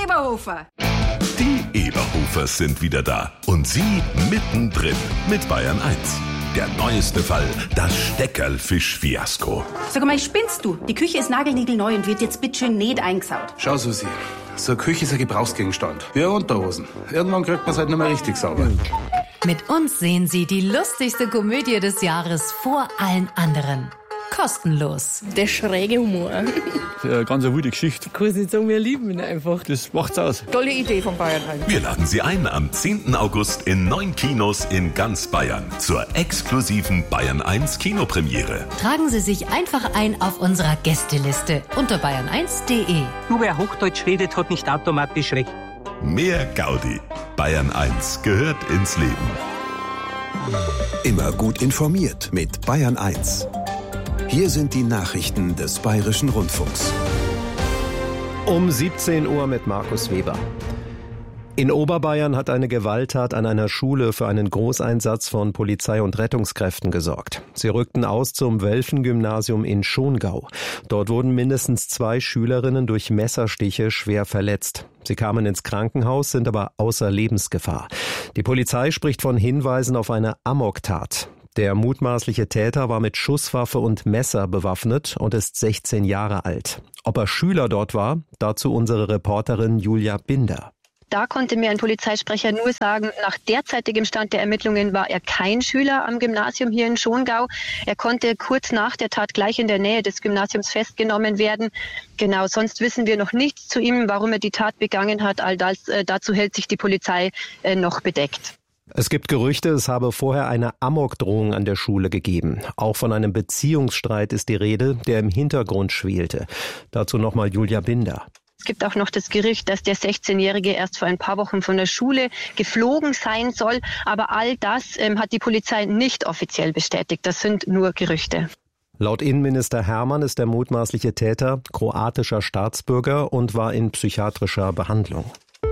Eberhofer. Die Eberhofers sind wieder da. Und Sie mittendrin mit Bayern 1. Der neueste Fall, das Steckerlfisch-Fiasko. Sag mal, spinnst du? Die Küche ist nagelniegelneu und wird jetzt bitteschön nicht eingesaut. Schau, Susi, so eine Küche ist ein Gebrauchsgegenstand. Wie Unterhosen. Irgendwann kriegt man es halt nicht mehr richtig sauber. Mit uns sehen Sie die lustigste Komödie des Jahres vor allen anderen. Kostenlos. Der schräge Humor. Eine ganz wilde Geschichte. Ich kann es nicht sagen, wir lieben ihn einfach. Das macht's aus. Tolle Idee von Bayern 1. Wir laden Sie ein am 10. August in 9 Kinos in ganz Bayern zur exklusiven Bayern 1 Kinopremiere. Tragen Sie sich einfach ein auf unserer Gästeliste unter bayern1.de. Nur wer Hochdeutsch redet, hat nicht automatisch recht. Mehr Gaudi. Bayern 1 gehört ins Leben. Immer gut informiert mit Bayern 1. Hier sind die Nachrichten des Bayerischen Rundfunks. Um 17 Uhr mit Markus Weber. In Oberbayern hat eine Gewalttat an einer Schule für einen Großeinsatz von Polizei und Rettungskräften gesorgt. Sie rückten aus zum Welfen-Gymnasium in Schongau. Dort wurden mindestens 2 Schülerinnen durch Messerstiche schwer verletzt. Sie kamen ins Krankenhaus, sind aber außer Lebensgefahr. Die Polizei spricht von Hinweisen auf eine Amoktat. Der mutmaßliche Täter war mit Schusswaffe und Messer bewaffnet und ist 16 Jahre alt. Ob er Schüler dort war, dazu unsere Reporterin Julia Binder. Da konnte mir ein Polizeisprecher nur sagen, nach derzeitigem Stand der Ermittlungen war er kein Schüler am Gymnasium hier in Schongau. Er konnte kurz nach der Tat gleich in der Nähe des Gymnasiums festgenommen werden. Genau, sonst wissen wir noch nichts zu ihm, warum er die Tat begangen hat. All das, dazu hält sich die Polizei noch bedeckt. Es gibt Gerüchte, es habe vorher eine Amokdrohung an der Schule gegeben. Auch von einem Beziehungsstreit ist die Rede, der im Hintergrund schwelte. Dazu nochmal Julia Binder. Es gibt auch noch das Gerücht, dass der 16-Jährige erst vor ein paar Wochen von der Schule geflogen sein soll. Aber all das hat die Polizei nicht offiziell bestätigt. Das sind nur Gerüchte. Laut Innenminister Hermann ist der mutmaßliche Täter kroatischer Staatsbürger und war in psychiatrischer Behandlung.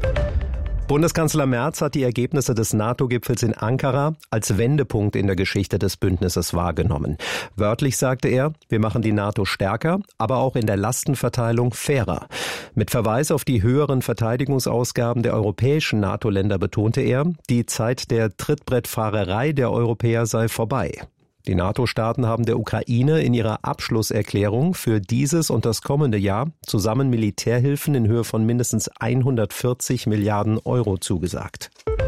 Bundeskanzler Merz hat die Ergebnisse des NATO-Gipfels in Ankara als Wendepunkt in der Geschichte des Bündnisses wahrgenommen. Wörtlich sagte er, wir machen die NATO stärker, aber auch in der Lastenverteilung fairer. Mit Verweis auf die höheren Verteidigungsausgaben der europäischen NATO-Länder betonte er, die Zeit der Trittbrettfahrerei der Europäer sei vorbei. Die NATO-Staaten haben der Ukraine in ihrer Abschlusserklärung für dieses und das kommende Jahr zusammen Militärhilfen in Höhe von mindestens 140 Milliarden Euro zugesagt.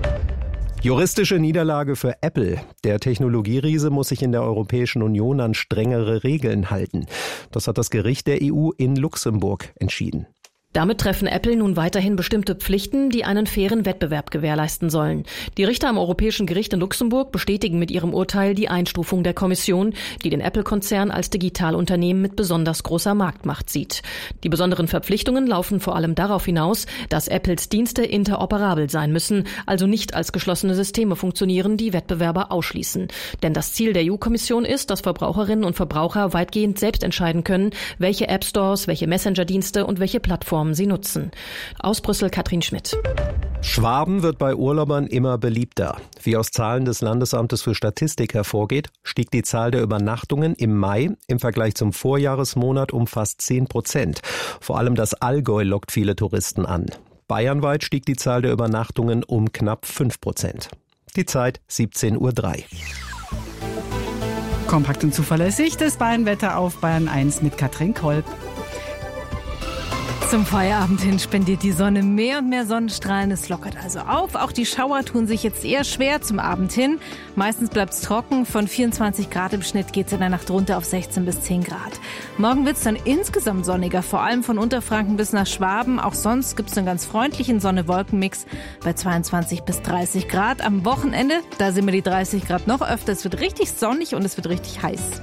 Juristische Niederlage für Apple. Der Technologieriese muss sich in der Europäischen Union an strengere Regeln halten. Das hat das Gericht der EU in Luxemburg entschieden. Damit treffen Apple nun weiterhin bestimmte Pflichten, die einen fairen Wettbewerb gewährleisten sollen. Die Richter am Europäischen Gericht in Luxemburg bestätigen mit ihrem Urteil die Einstufung der Kommission, die den Apple-Konzern als Digitalunternehmen mit besonders großer Marktmacht sieht. Die besonderen Verpflichtungen laufen vor allem darauf hinaus, dass Apples Dienste interoperabel sein müssen, also nicht als geschlossene Systeme funktionieren, die Wettbewerber ausschließen. Denn das Ziel der EU-Kommission ist, dass Verbraucherinnen und Verbraucher weitgehend selbst entscheiden können, welche App-Stores, welche Messenger-Dienste und welche Plattformen sie nutzen. Aus Brüssel Katrin Schmidt. Schwaben wird bei Urlaubern immer beliebter. Wie aus Zahlen des Landesamtes für Statistik hervorgeht, stieg die Zahl der Übernachtungen im Mai im Vergleich zum Vorjahresmonat um fast 10%. Vor allem das Allgäu lockt viele Touristen an. Bayernweit stieg die Zahl der Übernachtungen um knapp 5%. Die Zeit 17:03 Uhr. Kompakt und zuverlässig das Bayernwetter auf Bayern 1 mit Katrin Kolb. Zum Feierabend hin spendiert die Sonne mehr und mehr Sonnenstrahlen. Es lockert also auf. Auch die Schauer tun sich jetzt eher schwer zum Abend hin. Meistens bleibt es trocken. Von 24 Grad im Schnitt geht es in der Nacht runter auf 16 bis 10 Grad. Morgen wird es dann insgesamt sonniger, vor allem von Unterfranken bis nach Schwaben. Auch sonst gibt es einen ganz freundlichen Sonne-Wolken-Mix bei 22 bis 30 Grad. Am Wochenende, da sind wir die 30 Grad noch öfter. Es wird richtig sonnig und es wird richtig heiß.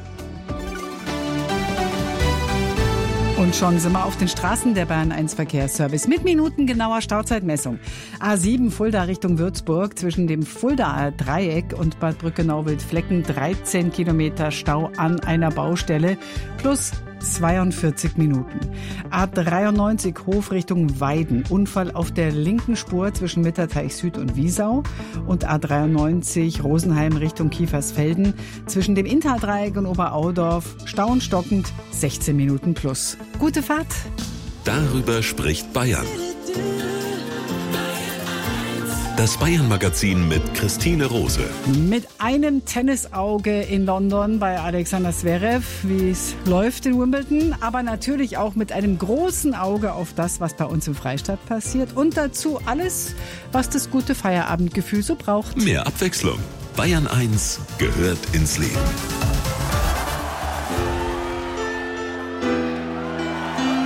Und schon sind wir auf den Straßen der Bayern 1 Verkehrsservice mit minutengenauer Stauzeitmessung. A7 Fulda Richtung Würzburg zwischen dem Fuldaer Dreieck und Bad Brückenau-Wildflecken 13 Kilometer Stau an einer Baustelle plus 42 Minuten. A93 Hof Richtung Weiden. Unfall auf der linken Spur zwischen Mitterteich Süd und Wiesau. Und A93 Rosenheim Richtung Kiefersfelden. Zwischen dem Inntal-Dreieck und Oberaudorf. Stau und stockend 16 Minuten plus. Gute Fahrt. Darüber spricht Bayern. Das Bayern-Magazin mit Christine Rose. Mit einem Tennisauge in London bei Alexander Zverev, wie es läuft in Wimbledon, aber natürlich auch mit einem großen Auge auf das, was bei uns im Freistaat passiert und dazu alles, was das gute Feierabendgefühl so braucht. Mehr Abwechslung. Bayern 1 gehört ins Leben.